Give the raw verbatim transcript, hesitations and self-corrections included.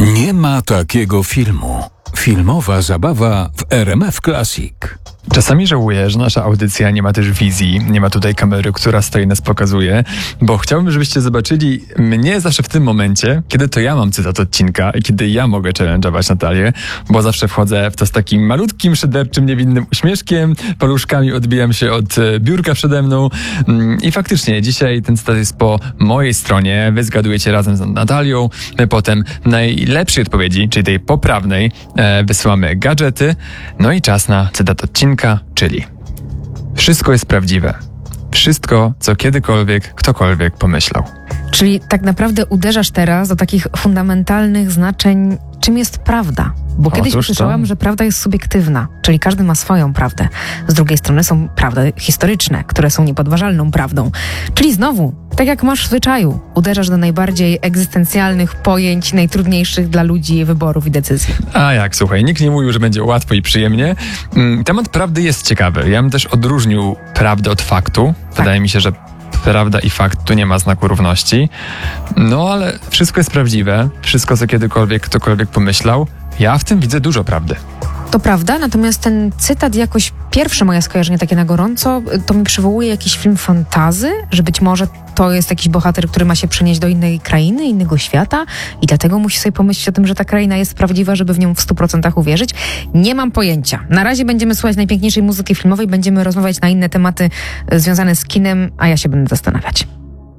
Nie ma takiego filmu. Filmowa zabawa w R M F Classic. Czasami żałuję, że nasza audycja nie ma też wizji, nie ma tutaj kamery, która stoi nas pokazuje, bo chciałbym, żebyście zobaczyli mnie zawsze w tym momencie, kiedy to ja mam cytat odcinka i kiedy ja mogę challenge'ować Natalię, bo zawsze wchodzę w to z takim malutkim, szyderczym, niewinnym uśmieszkiem, paluszkami odbijam się od biurka przede mną i faktycznie dzisiaj ten cytat jest po mojej stronie, wy zgadujecie razem z Natalią, my potem najlepszej odpowiedzi, czyli tej poprawnej, wysyłamy gadżety, no i czas na cytat odcinka, czyli wszystko jest prawdziwe. Wszystko, co kiedykolwiek ktokolwiek pomyślał. Czyli tak naprawdę uderzasz teraz do takich fundamentalnych znaczeń, czym jest prawda. Bo Otóż kiedyś to. usłyszałam, że prawda jest subiektywna, czyli każdy ma swoją prawdę. Z drugiej strony są prawdy historyczne, które są niepodważalną prawdą. Czyli znowu, tak jak masz w zwyczaju, uderzasz do najbardziej egzystencjalnych pojęć, najtrudniejszych dla ludzi wyborów i decyzji. A jak, słuchaj, nikt nie mówił, że będzie łatwo i przyjemnie. Temat prawdy jest ciekawy. Ja bym też odróżnił prawdę od faktu. Tak. Wydaje mi się, że prawda i fakt tu nie ma znaku równości. No ale wszystko jest prawdziwe. Wszystko, co kiedykolwiek ktokolwiek pomyślał. Ja w tym widzę dużo prawdy. To prawda, natomiast ten cytat jakoś, pierwsze moje skojarzenie takie na gorąco, to mi przywołuje jakiś film fantazy, że być może to jest jakiś bohater, który ma się przenieść do innej krainy, innego świata i dlatego musi sobie pomyśleć o tym, że ta kraina jest prawdziwa, żeby w nią w stu procentach uwierzyć. Nie mam pojęcia. Na razie będziemy słuchać najpiękniejszej muzyki filmowej, będziemy rozmawiać na inne tematy związane z kinem, a ja się będę zastanawiać.